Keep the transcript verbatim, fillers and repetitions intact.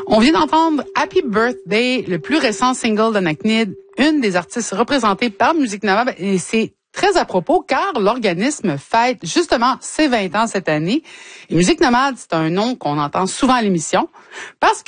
On vient d'entendre Happy Birthday, le plus récent single de Naknid, une des artistes représentées par Musique Nova, et c'est très à propos car l'organisme fête justement ses vingt ans cette année. Et Musique Nomade, c'est un nom qu'on entend souvent à l'émission parce que